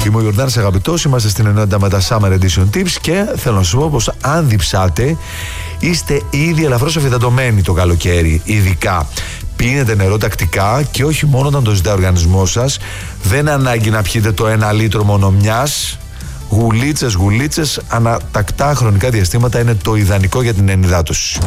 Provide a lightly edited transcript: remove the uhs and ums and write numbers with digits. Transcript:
Είμαι ο Γιορδάνης Αγαπητός, είμαστε στην ενότητα με τα Summer Edition Tips και θέλω να σου πω πως αν διψάτε, είστε ήδη ελαφρώς αφυδατωμένοι το καλοκαίρι, ειδικά. Πίνετε νερό τακτικά και όχι μόνο όταν το ζητάει ο οργανισμός σας. Δεν ανάγκη να πιείτε το 1 λίτρο μόνο μιας. Γουλίτσες ανατακτά χρονικά διαστήματα είναι το ιδανικό για την ενυδάτωση.